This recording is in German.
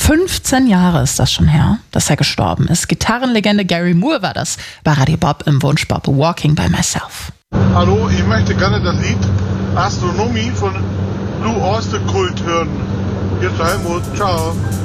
15 Jahre ist das schon her, dass er gestorben ist. Gitarrenlegende Gary Moore war das bei Radio Bob im Wunschbob Walking by Myself. Hallo, ich möchte gerne das Lied Astronomie von Blue Oyster Cult hören. Hier ist Helmut, ciao.